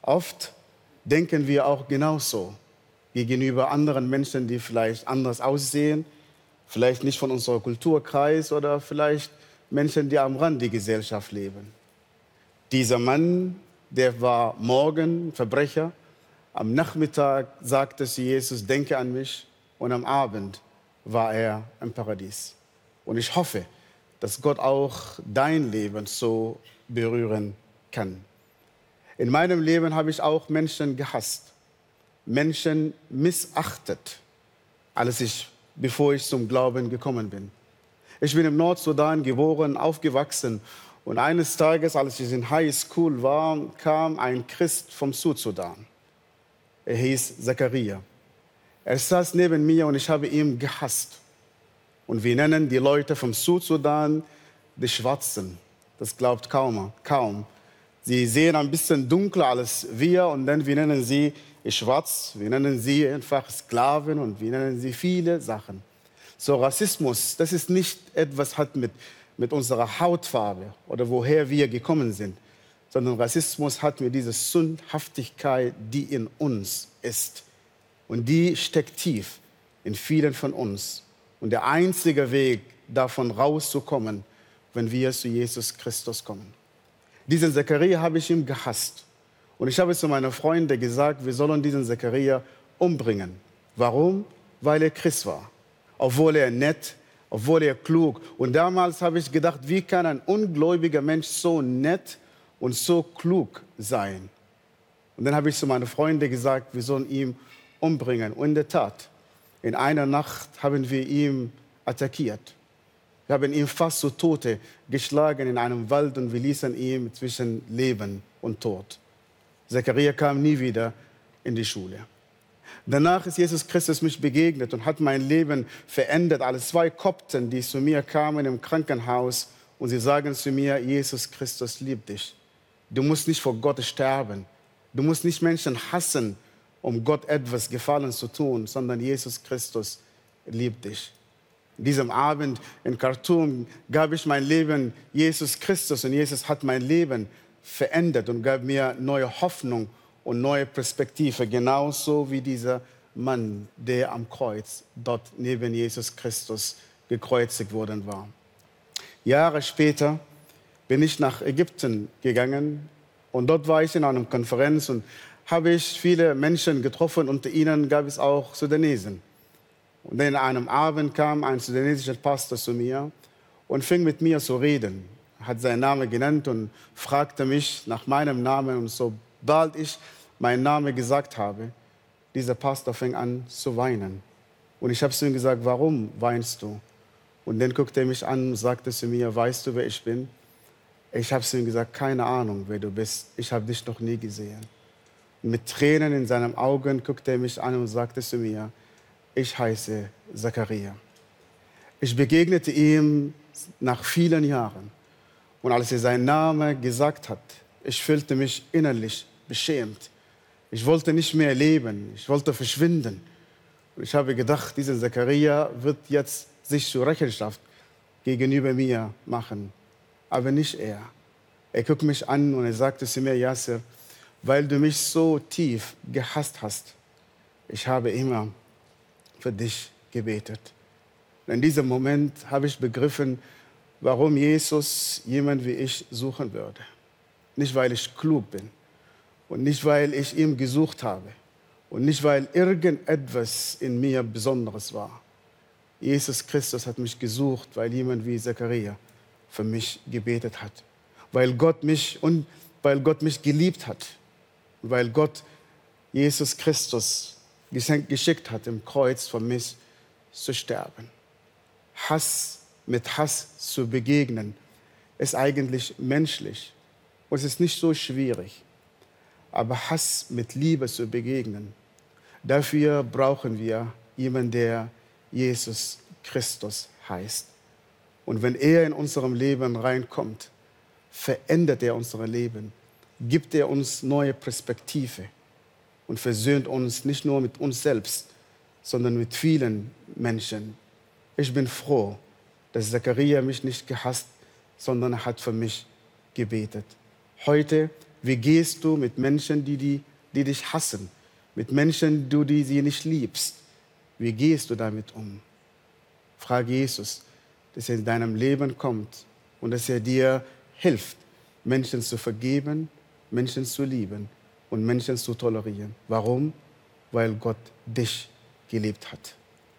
Oft denken wir auch genauso gegenüber anderen Menschen, die vielleicht anders aussehen, vielleicht nicht von unserem Kulturkreis oder vielleicht Menschen, die am Rand der Gesellschaft leben. Dieser Mann, der war morgen Verbrecher. Am Nachmittag sagte zu Jesus, denke an mich. Und am Abend war er im Paradies. Und ich hoffe, dass Gott auch dein Leben so berühren kann. In meinem Leben habe ich auch Menschen gehasst, Menschen missachtet, bevor ich zum Glauben gekommen bin. Ich bin im Nordsudan geboren, aufgewachsen. Und eines Tages, als ich in High School war, kam ein Christ vom Südsudan. Er hieß Zachariah. Er saß neben mir und ich habe ihn gehasst. Und wir nennen die Leute vom Südsudan die Schwarzen. Das glaubt kaum. Sie sehen ein bisschen dunkler als wir und dann wir nennen sie schwarz, wir nennen sie einfach Sklaven und wir nennen sie viele Sachen. So Rassismus, das ist nicht etwas hat mit unserer Hautfarbe oder woher wir gekommen sind, sondern Rassismus hat mit dieser Sündhaftigkeit, die in uns ist. Und die steckt tief in vielen von uns. Und der einzige Weg, davon rauszukommen, wenn wir zu Jesus Christus kommen. Diesen Zachariah habe ich ihm gehasst. Und ich habe zu meinen Freunden gesagt, wir sollen diesen Zachariah umbringen. Warum? Weil er Christ war. Obwohl er nett, obwohl er klug. Und damals habe ich gedacht, wie kann ein ungläubiger Mensch so nett und so klug sein? Und dann habe ich zu meinen Freunden gesagt, wir sollen ihn umbringen. Und in der Tat, in einer Nacht haben wir ihn attackiert. Wir haben ihn fast zu Tode geschlagen in einem Wald und wir ließen ihn zwischen Leben und Tod. Zachariah kam nie wieder in die Schule. Danach ist Jesus Christus mich begegnet und hat mein Leben verändert. Alle 2 Kopten, die zu mir kamen im Krankenhaus und sie sagen zu mir, Jesus Christus liebt dich. Du musst nicht vor Gott sterben. Du musst nicht Menschen hassen, um Gott etwas Gefallen zu tun, sondern Jesus Christus liebt dich. An diesem Abend in Khartoum gab ich mein Leben Jesus Christus und Jesus hat mein Leben verändert und gab mir neue Hoffnung und neue Perspektive, genauso wie dieser Mann, der am Kreuz dort neben Jesus Christus gekreuzigt worden war. Jahre später bin ich nach Ägypten gegangen und dort war ich in einer Konferenz und habe ich viele Menschen getroffen, unter ihnen gab es auch Sudanesen. Und dann an einem Abend kam ein sudanesischer Pastor zu mir und fing mit mir zu reden. Er hat seinen Namen genannt und fragte mich nach meinem Namen. Und sobald ich meinen Namen gesagt habe, dieser Pastor fing an zu weinen. Und ich habe zu ihm gesagt, warum weinst du? Und dann guckte er mich an und sagte zu mir, weißt du, wer ich bin? Ich habe zu ihm gesagt, keine Ahnung, wer du bist. Ich habe dich noch nie gesehen. Und mit Tränen in seinen Augen guckte er mich an und sagte zu mir, ich heiße Zachariah. Ich begegnete ihm nach vielen Jahren. Und als er seinen Namen gesagt hat, ich fühlte mich innerlich beschämt. Ich wollte nicht mehr leben. Ich wollte verschwinden. Und ich habe gedacht, dieser Zachariah wird jetzt sich zur Rechenschaft gegenüber mir machen. Aber nicht er. Er guckte mich an und er sagte zu mir, Yasser, weil du mich so tief gehasst hast, ich habe immer für dich gebetet. Und in diesem Moment habe ich begriffen, warum Jesus jemand wie ich suchen würde. Nicht, weil ich klug bin und nicht, weil ich ihn gesucht habe und nicht, weil irgendetwas in mir Besonderes war. Jesus Christus hat mich gesucht, weil jemand wie Zachariah für mich gebetet hat. Weil Gott mich geliebt hat. Weil Gott Jesus Christus geschickt hat, im Kreuz für mich zu sterben. Mit Hass zu begegnen, ist eigentlich menschlich. Und es ist nicht so schwierig. Aber Hass mit Liebe zu begegnen, dafür brauchen wir jemanden, der Jesus Christus heißt. Und wenn er in unserem Leben reinkommt, verändert er unser Leben, gibt er uns neue Perspektive und versöhnt uns nicht nur mit uns selbst, sondern mit vielen Menschen. Ich bin froh, dass Zachariah mich nicht gehasst, sondern er hat für mich gebetet. Heute Wie gehst du mit Menschen, die dich hassen? Mit Menschen, die sie nicht liebst? Wie gehst du damit um? Frage Jesus, dass er in deinem Leben kommt und dass er dir hilft, Menschen zu vergeben, Menschen zu lieben und Menschen zu tolerieren. Warum? Weil Gott dich geliebt hat.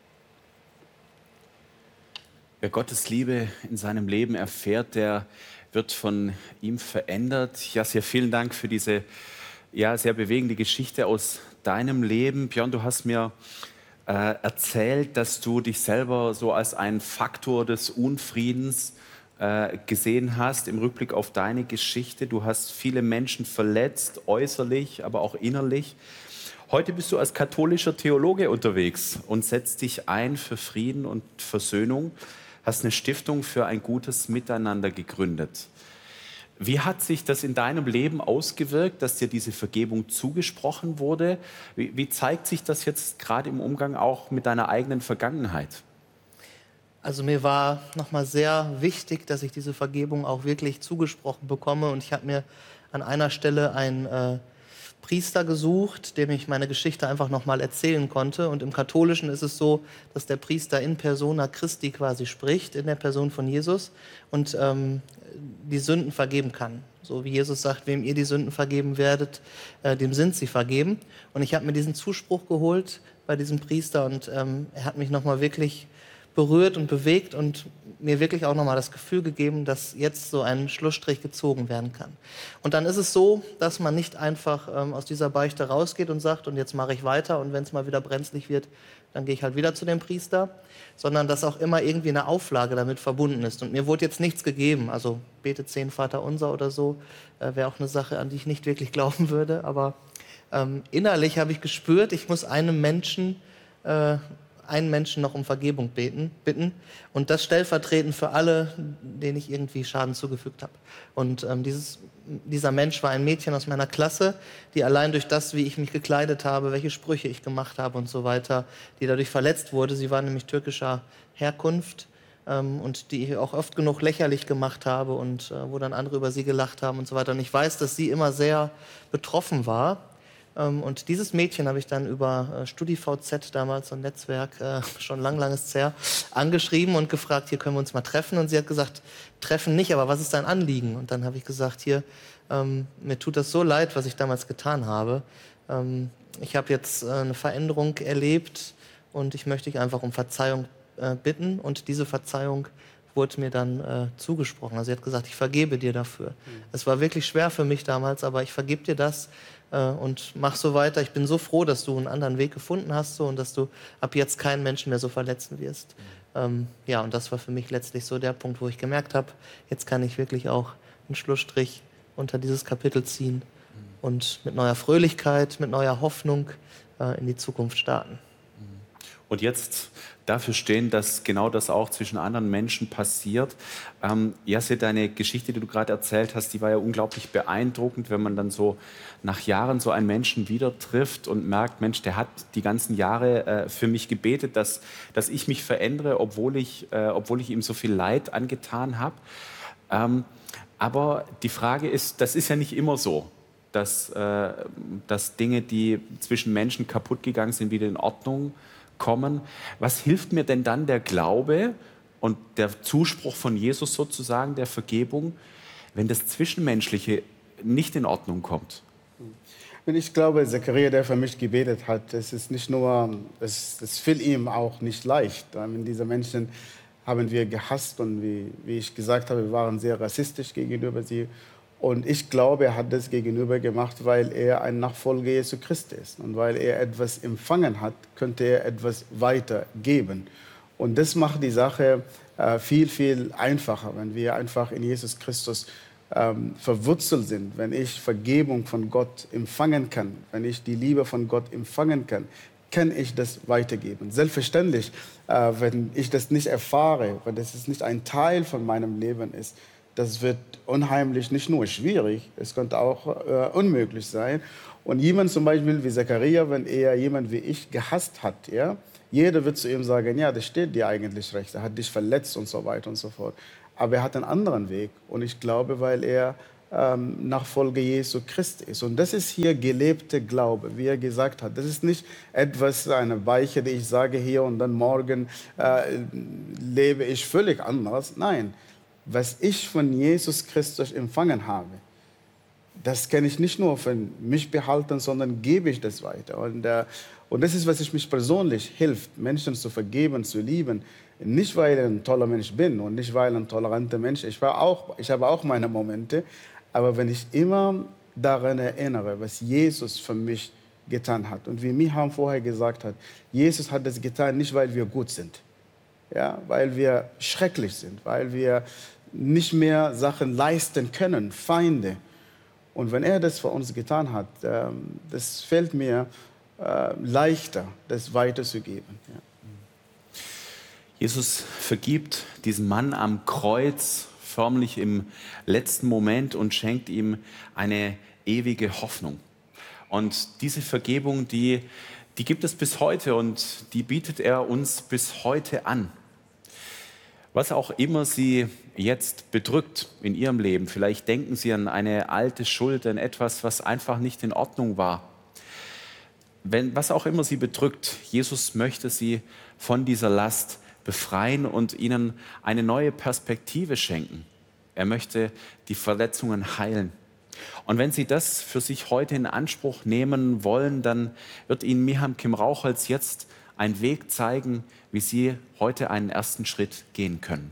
Wer Gottes Liebe in seinem Leben erfährt, der wird von ihm verändert. Jasir, vielen Dank für diese sehr bewegende Geschichte aus deinem Leben. Björn, du hast mir erzählt, dass du dich selber so als einen Faktor des Unfriedens gesehen hast im Rückblick auf deine Geschichte. Du hast viele Menschen verletzt, äußerlich, aber auch innerlich. Heute bist du als katholischer Theologe unterwegs und setzt dich ein für Frieden und Versöhnung, hast eine Stiftung für ein gutes Miteinander gegründet. Wie hat sich das in deinem Leben ausgewirkt, dass dir diese Vergebung zugesprochen wurde? Wie zeigt sich das jetzt gerade im Umgang auch mit deiner eigenen Vergangenheit? Also mir war nochmal sehr wichtig, dass ich diese Vergebung auch wirklich zugesprochen bekomme. Und ich habe mir an einer Stelle einen Priester gesucht, dem ich meine Geschichte einfach nochmal erzählen konnte. Und im Katholischen ist es so, dass der Priester in persona Christi quasi spricht, in der Person von Jesus und die Sünden vergeben kann. So wie Jesus sagt, wem ihr die Sünden vergeben werdet, dem sind sie vergeben. Und ich habe mir diesen Zuspruch geholt bei diesem Priester und er hat mich nochmal wirklich berührt und bewegt und mir wirklich auch nochmal das Gefühl gegeben, dass jetzt so ein Schlussstrich gezogen werden kann. Und dann ist es so, dass man nicht einfach aus dieser Beichte rausgeht und sagt, und jetzt mache ich weiter und wenn es mal wieder brenzlig wird, dann gehe ich halt wieder zu dem Priester, sondern dass auch immer irgendwie eine Auflage damit verbunden ist. Und mir wurde jetzt nichts gegeben, also bete 10 Vaterunser oder so, wäre auch eine Sache, an die ich nicht wirklich glauben würde, aber innerlich habe ich gespürt, ich muss einen Menschen noch um Vergebung bitten und das stellvertretend für alle, denen ich irgendwie Schaden zugefügt habe. Und dieser Mensch war ein Mädchen aus meiner Klasse, die allein durch das, wie ich mich gekleidet habe, welche Sprüche ich gemacht habe und so weiter, die dadurch verletzt wurde. Sie war nämlich türkischer Herkunft und die ich auch oft genug lächerlich gemacht habe und wo dann andere über sie gelacht haben und so weiter. Und ich weiß, dass sie immer sehr betroffen war. Und dieses Mädchen habe ich dann über StudiVZ, damals so ein Netzwerk, schon langes her, angeschrieben und gefragt, hier können wir uns mal treffen. Und sie hat gesagt, treffen nicht, aber was ist dein Anliegen? Und dann habe ich gesagt, hier, mir tut das so leid, was ich damals getan habe. Ich habe jetzt eine Veränderung erlebt und ich möchte dich einfach um Verzeihung bitten. Und diese Verzeihung wurde mir dann zugesprochen. Also sie hat gesagt, ich vergebe dir dafür. Es war wirklich schwer für mich damals, aber ich vergebe dir das und mach so weiter. Ich bin so froh, dass du einen anderen Weg gefunden hast und dass du ab jetzt keinen Menschen mehr so verletzen wirst. Ja, und das war für mich letztlich so der Punkt, wo ich gemerkt habe, jetzt kann ich wirklich auch einen Schlussstrich unter dieses Kapitel ziehen und mit neuer Fröhlichkeit, mit neuer Hoffnung in die Zukunft starten. Und jetzt dafür stehen, dass genau das auch zwischen anderen Menschen passiert. Jasir, deine Geschichte, die du gerade erzählt hast, die war ja unglaublich beeindruckend, wenn man dann so nach Jahren so einen Menschen wieder trifft und merkt, Mensch, der hat die ganzen Jahre für mich gebetet, dass ich mich verändere, obwohl ich ihm so viel Leid angetan habe. Aber die Frage ist, das ist ja nicht immer so, dass Dinge, die zwischen Menschen kaputt gegangen sind, wieder in Ordnung kommen. Was hilft mir denn dann der Glaube und der Zuspruch von Jesus sozusagen, der Vergebung, wenn das Zwischenmenschliche nicht in Ordnung kommt? Und ich glaube, Zachariah, der für mich gebetet hat, es ist nicht nur, es fiel ihm auch nicht leicht. Diese Menschen haben wir gehasst und wie ich gesagt habe, wir waren sehr rassistisch gegenüber sie. Und ich glaube, er hat das gegenüber gemacht, weil er ein Nachfolger Jesu Christi ist. Und weil er etwas empfangen hat, könnte er etwas weitergeben. Und das macht die Sache viel, viel einfacher, wenn wir einfach in Jesus Christus verwurzelt sind, wenn ich Vergebung von Gott empfangen kann, wenn ich die Liebe von Gott empfangen kann ich das weitergeben. Selbstverständlich, wenn ich das nicht erfahre, wenn das nicht ein Teil von meinem Leben ist, das wird unheimlich, nicht nur schwierig, es könnte auch unmöglich sein. Und jemand zum Beispiel wie Zachariah, wenn er jemand wie ich gehasst hat, ja, jeder wird zu ihm sagen, ja, das steht dir eigentlich recht, er hat dich verletzt und so weiter und so fort. Aber er hat einen anderen Weg. Und ich glaube, weil er Nachfolger Jesu Christi ist. Und das ist hier gelebte Glaube, wie er gesagt hat. Das ist nicht etwas, eine Beichte, die ich sage hier und dann morgen lebe ich völlig anders. Nein, was ich von Jesus Christus empfangen habe, das kann ich nicht nur für mich behalten, sondern gebe ich das weiter. Und das ist, was ich mich persönlich hilft, Menschen zu vergeben, zu lieben. Nicht, weil ich ein toller Mensch bin und nicht, weil ich ein toleranter Mensch bin. Ich habe auch meine Momente. Aber wenn ich immer daran erinnere, was Jesus für mich getan hat. Und wie Miham vorher gesagt hat, Jesus hat das getan, nicht weil wir gut sind, ja, weil wir schrecklich sind, weil wir nicht mehr Sachen leisten können, Feinde. Und wenn er das für uns getan hat, das fällt mir leichter, das weiterzugeben. Ja. Jesus vergibt diesen Mann am Kreuz förmlich im letzten Moment und schenkt ihm eine ewige Hoffnung. Und diese Vergebung, die gibt es bis heute und die bietet er uns bis heute an. Was auch immer Sie jetzt bedrückt in Ihrem Leben, vielleicht denken Sie an eine alte Schuld, an etwas, was einfach nicht in Ordnung war. Was auch immer Sie bedrückt, Jesus möchte Sie von dieser Last befreien und ihnen eine neue Perspektive schenken. Er möchte die Verletzungen heilen. Und wenn Sie das für sich heute in Anspruch nehmen wollen, dann wird Ihnen Miham Kim Raucholz jetzt einen Weg zeigen, wie Sie heute einen ersten Schritt gehen können.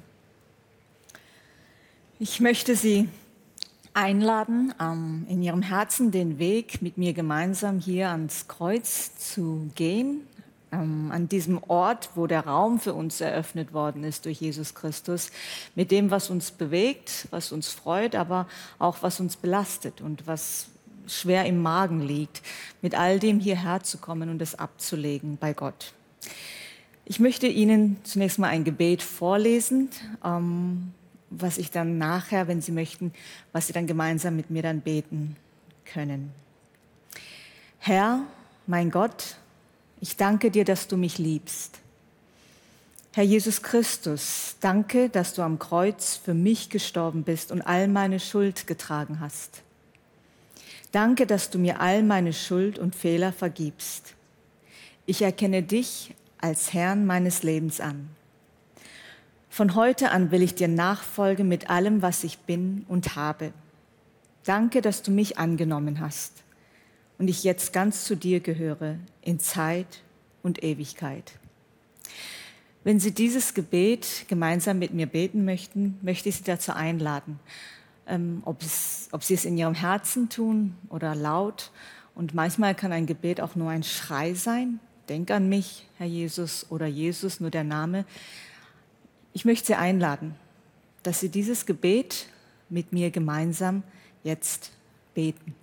Ich möchte Sie einladen, in Ihrem Herzen den Weg mit mir gemeinsam hier ans Kreuz zu gehen. An diesem Ort, wo der Raum für uns eröffnet worden ist durch Jesus Christus, mit dem, was uns bewegt, was uns freut, aber auch was uns belastet und was schwer im Magen liegt, mit all dem hierher zu kommen und es abzulegen bei Gott. Ich möchte Ihnen zunächst mal ein Gebet vorlesen, was ich dann nachher, wenn Sie möchten, was Sie dann gemeinsam mit mir dann beten können. Herr, mein Gott, ich danke dir, dass du mich liebst. Herr Jesus Christus, danke, dass du am Kreuz für mich gestorben bist und all meine Schuld getragen hast. Danke, dass du mir all meine Schuld und Fehler vergibst. Ich erkenne dich als Herrn meines Lebens an. Von heute an will ich dir nachfolgen mit allem, was ich bin und habe. Danke, dass du mich angenommen hast und ich jetzt ganz zu dir gehöre, in Zeit und Ewigkeit. Wenn Sie dieses Gebet gemeinsam mit mir beten möchten, möchte ich Sie dazu einladen, ob Sie es in Ihrem Herzen tun oder laut. Und manchmal kann ein Gebet auch nur ein Schrei sein. Denk an mich, Herr Jesus, oder Jesus, nur der Name. Ich möchte Sie einladen, dass Sie dieses Gebet mit mir gemeinsam jetzt beten.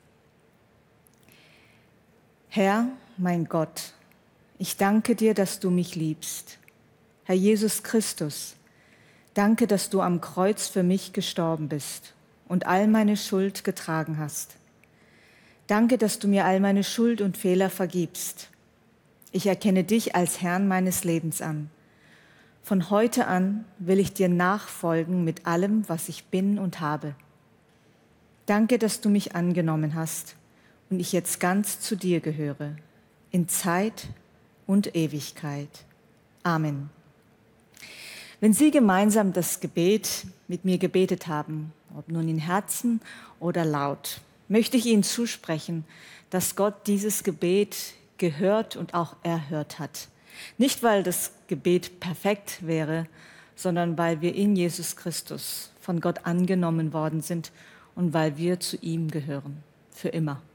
Herr, mein Gott, ich danke dir, dass du mich liebst. Herr Jesus Christus, danke, dass du am Kreuz für mich gestorben bist und all meine Schuld getragen hast. Danke, dass du mir all meine Schuld und Fehler vergibst. Ich erkenne dich als Herrn meines Lebens an. Von heute an will ich dir nachfolgen mit allem, was ich bin und habe. Danke, dass du mich angenommen hast und ich jetzt ganz zu dir gehöre, in Zeit und Ewigkeit. Amen. Wenn Sie gemeinsam das Gebet mit mir gebetet haben, ob nun in Herzen oder laut, möchte ich Ihnen zusprechen, dass Gott dieses Gebet gehört und auch erhört hat. Nicht, weil das Gebet perfekt wäre, sondern weil wir in Jesus Christus von Gott angenommen worden sind und weil wir zu ihm gehören, für immer.